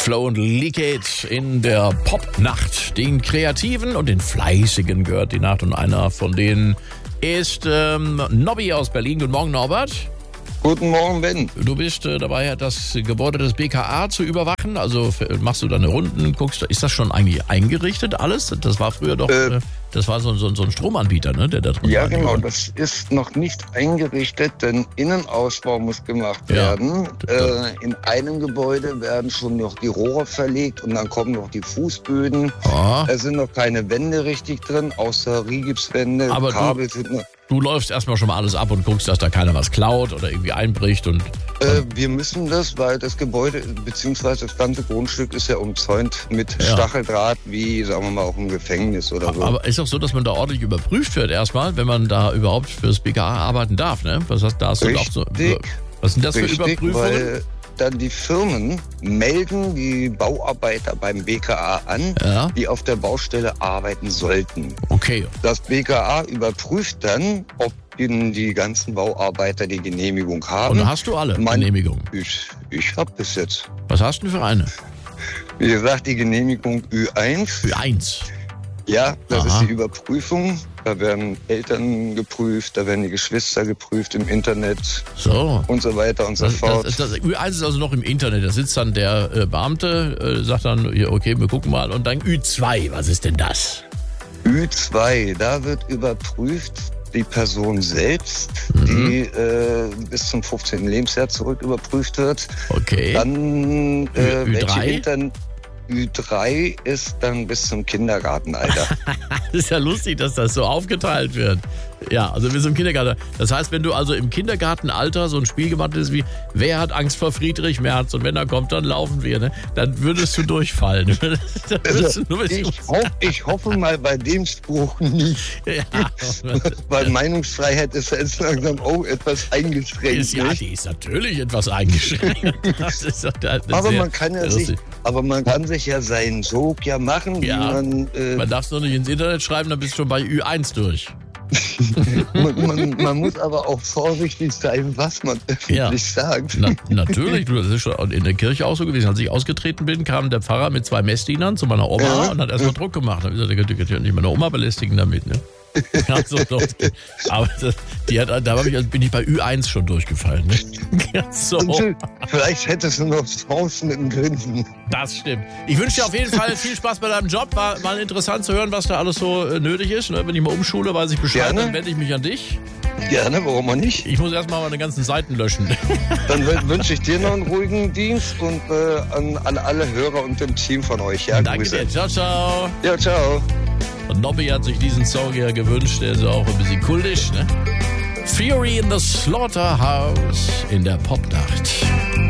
Flow und Leakage in der Popnacht. Den Kreativen und den Fleißigen gehört die Nacht und einer von denen ist Nobby aus Berlin. Guten Morgen, Norbert. Guten Morgen, Ben. Du bist dabei, das Gebäude des BKA zu überwachen. Also machst du deine Runden, guckst, ist das schon eigentlich eingerichtet alles? Das war früher doch, das war so ein Stromanbieter, ne, der da drin war. Ja, genau, das ist noch nicht eingerichtet, denn Innenausbau muss gemacht werden. In einem Gebäude werden schon noch die Rohre verlegt und dann kommen noch die Fußböden. Es sind noch keine Wände richtig drin, außer Rigipswände, aber Kabel sind noch... Du läufst erstmal schon mal alles ab und guckst, dass da keiner was klaut oder irgendwie einbricht und... Wir müssen das, weil das Gebäude bzw. das ganze Grundstück ist ja umzäunt mit Stacheldraht, wie, sagen wir mal, auch im Gefängnis oder so. Aber ist doch so, dass man da ordentlich überprüft wird erstmal, wenn man da überhaupt fürs BKA arbeiten darf, ne? Was sind das für Überprüfungen? Weil dann die Firmen melden die Bauarbeiter beim BKA an, die auf der Baustelle arbeiten sollten. Okay. Das BKA überprüft dann, ob die ganzen Bauarbeiter die Genehmigung haben. Und hast du alle Genehmigungen? Ich habe bis jetzt. Was hast du denn für eine? Wie gesagt, die Genehmigung Ü1. Ü1? Ja, das ist die Überprüfung. Da werden Eltern geprüft, da werden die Geschwister geprüft im Internet und so weiter und so fort. Das Ü1 ist also noch im Internet. Da sitzt dann der Beamte, sagt dann, okay, wir gucken mal. Und dann Ü2, was ist denn das? Ü2, da wird überprüft die Person selbst, die bis zum 15. Lebensjahr zurück überprüft wird. Okay. Dann Ü3? Ü3 ist dann bis zum Kindergartenalter. Das ist ja lustig, dass das so aufgeteilt wird. Ja, also bis zum Kindergarten. Das heißt, wenn du also im Kindergartenalter so ein Spiel gemacht hast wie wer hat Angst vor Friedrich Merz und wenn er kommt, dann laufen wir, ne? Dann würdest du durchfallen. Ich hoffe mal bei dem Spruch nicht. Ja. Weil Meinungsfreiheit ist jetzt langsam auch etwas eingeschränkt. Ja, die ist natürlich etwas eingeschränkt. Aber man kann sich ja seinen Joke machen. Man darf es nur nicht ins Internet schreiben, dann bist du schon bei Ü1 durch. man muss aber auch vorsichtig sein, was man öffentlich sagt. Natürlich, das ist schon in der Kirche auch so gewesen. Als ich ausgetreten bin, kam der Pfarrer mit 2 Messdienern zu meiner Oma und hat erstmal Druck gemacht. Da habe ich gesagt, ihr könnt nicht meine Oma belästigen damit, ne? Also, aber da bin ich bei Ü1 schon durchgefallen. Ne? Vielleicht hättest du noch Chancen mit dem Grinsen. Das stimmt. Ich wünsche dir auf jeden Fall viel Spaß bei deinem Job. War mal interessant zu hören, was da alles so nötig ist. Wenn ich mal umschule, weiß ich Bescheid, dann wende ich mich an dich. Gerne, warum auch nicht? Ich muss erstmal meine ganzen Seiten löschen. Dann wünsche ich dir noch einen ruhigen Dienst und an alle Hörer und dem Team von euch. Ja, danke dir. Ciao, ciao. Ja, ciao. Und Nobby hat sich diesen Song ja gewünscht, der ist auch ein bisschen kultisch, ne? Fury in the Slaughterhouse in der Popnacht.